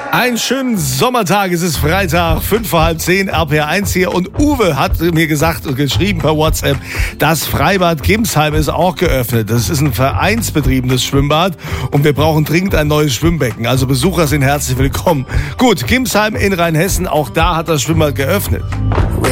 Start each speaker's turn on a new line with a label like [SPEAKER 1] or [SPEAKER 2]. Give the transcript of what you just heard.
[SPEAKER 1] Einen schönen Sommertag, es ist Freitag, 5:30, RPR1 hier und Uwe hat mir gesagt und geschrieben per WhatsApp, das Freibad Gimsheim ist auch geöffnet. Das ist ein vereinsbetriebenes Schwimmbad und wir brauchen dringend ein neues Schwimmbecken. Also Besucher sind herzlich willkommen. Gut, Gimsheim in Rheinhessen, auch da hat das Schwimmbad geöffnet.